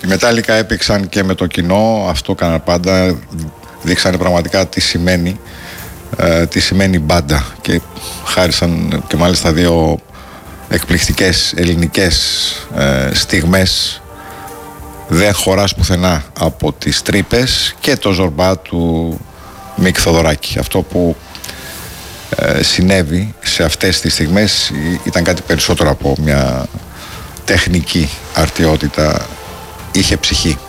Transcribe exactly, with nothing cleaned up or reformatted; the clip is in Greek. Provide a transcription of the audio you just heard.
Οι Μετάλλικα έπαιξαν και με το κοινό, αυτό κάναν πάντα, δείξανε πραγματικά τι σημαίνει, ε, τι σημαίνει μπάντα και χάρισαν και μάλιστα δύο εκπληκτικές ελληνικές ε, στιγμές. Δεν χωράς πουθενά από τις τρύπες και το ζορμπά του Μίκη Θοδωράκη. Αυτό που ε, συνέβη σε αυτές τις στιγμές ήταν κάτι περισσότερο από μια τεχνική αρτιότητα, είχε ψυχή.